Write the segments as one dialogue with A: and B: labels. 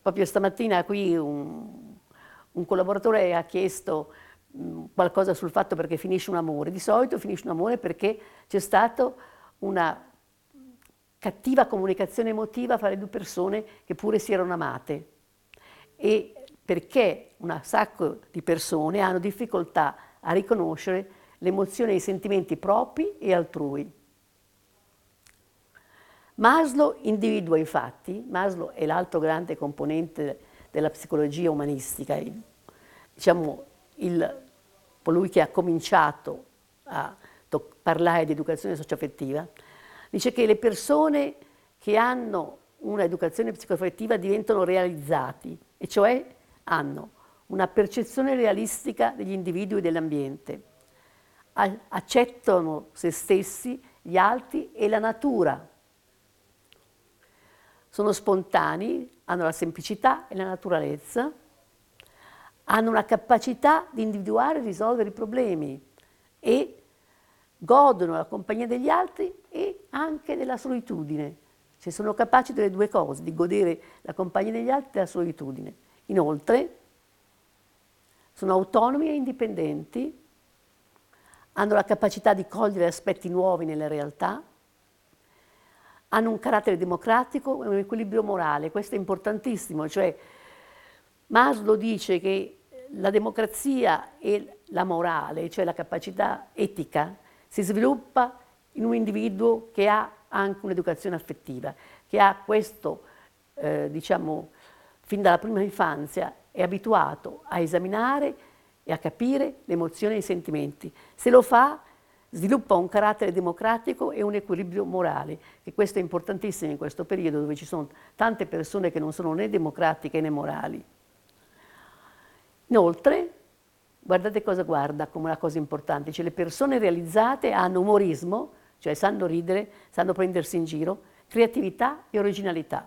A: Proprio stamattina qui un collaboratore ha chiesto qualcosa sul fatto perché finisce un amore. Di solito finisce un amore perché c'è stata una cattiva comunicazione emotiva fra le due persone che pure si erano amate e perché un sacco di persone hanno difficoltà a riconoscere le emozioni e i sentimenti propri e altrui. Maslow individua infatti, Maslow è l'altro grande componente della psicologia umanistica, diciamo colui che ha cominciato a parlare di educazione socioaffettiva, dice che le persone che hanno un'educazione psicoaffettiva diventano realizzati, e cioè hanno una percezione realistica degli individui e dell'ambiente, accettano se stessi, gli altri e la natura. Sono spontanei, hanno la semplicità e la naturalezza, hanno una capacità di individuare e risolvere i problemi e godono la compagnia degli altri e anche della solitudine. Cioè sono capaci delle due cose, di godere la compagnia degli altri e della solitudine. Inoltre sono autonomi e indipendenti, hanno la capacità di cogliere aspetti nuovi nella realtà, hanno un carattere democratico e un equilibrio morale. Questo è importantissimo, cioè Maslow dice che la democrazia e la morale, cioè la capacità etica, si sviluppa in un individuo che ha anche un'educazione affettiva, che ha questo, diciamo, fin dalla prima infanzia, è abituato a esaminare e a capire le emozioni e i sentimenti. Se lo fa, sviluppa un carattere democratico e un equilibrio morale, e questo è importantissimo in questo periodo dove ci sono tante persone che non sono né democratiche né morali. Inoltre, guardate cosa guarda come una cosa importante, cioè le persone realizzate hanno umorismo, cioè sanno ridere, sanno prendersi in giro, creatività e originalità.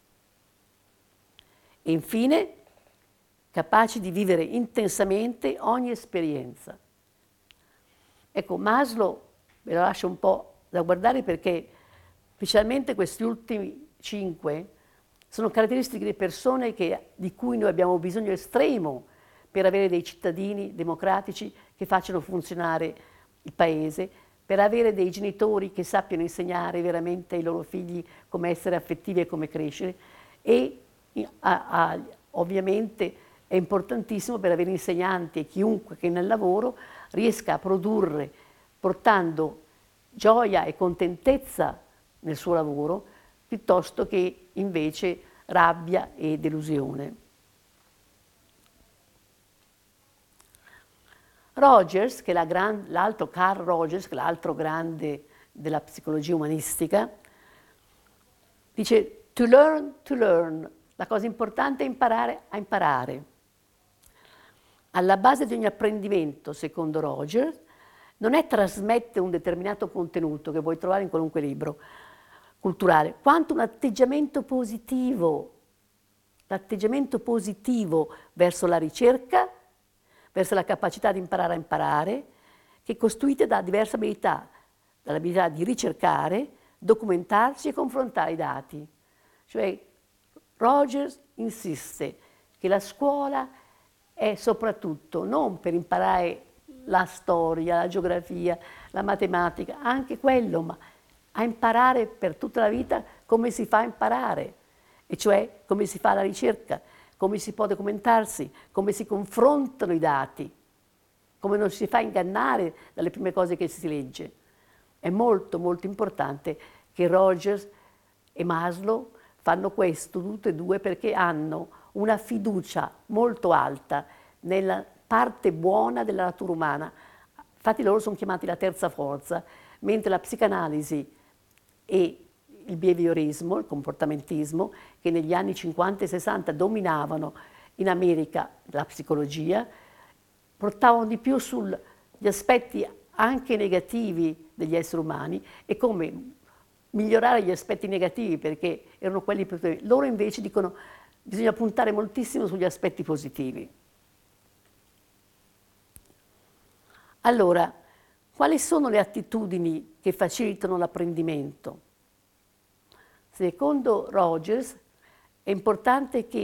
A: E infine, capaci di vivere intensamente ogni esperienza. Ecco, Maslow ve lo lascio un po' da guardare perché specialmente questi ultimi 5 sono caratteristiche di persone di cui noi abbiamo bisogno estremo per avere dei cittadini democratici che facciano funzionare il paese, per avere dei genitori che sappiano insegnare veramente ai loro figli come essere affettivi e come crescere e ovviamente è importantissimo per avere insegnanti e chiunque che nel lavoro riesca a produrre portando gioia e contentezza nel suo lavoro piuttosto che invece rabbia e delusione. Rogers, che è l'altro Carl Rogers, che è l'altro grande della psicologia umanistica, dice to learn, la cosa importante è imparare a imparare. Alla base di ogni apprendimento, secondo Rogers, non è trasmettere un determinato contenuto che puoi trovare in qualunque libro culturale, quanto un atteggiamento positivo, l'atteggiamento positivo verso la ricerca, verso la capacità di imparare a imparare, che è costruita da diverse abilità, dall'abilità di ricercare, documentarsi e confrontare i dati. Cioè Rogers insiste che la scuola è soprattutto non per imparare la storia, la geografia, la matematica, anche quello, ma a imparare per tutta la vita come si fa a imparare, e cioè come si fa la ricerca, come si può documentarsi, come si confrontano i dati, come non si fa ingannare dalle prime cose che si legge. È molto molto importante che Rogers e Maslow fanno questo tutte e due perché hanno una fiducia molto alta nella parte buona della natura umana. Infatti loro sono chiamati la terza forza, mentre la psicanalisi e il behaviorismo, il comportamentismo, che negli anni 50 e 60 dominavano in America la psicologia, portavano di più sugli aspetti anche negativi degli esseri umani e come migliorare gli aspetti negativi perché erano quelli più... Loro invece dicono bisogna puntare moltissimo sugli aspetti positivi. Allora, quali sono le attitudini che facilitano l'apprendimento? Secondo Rogers è importante che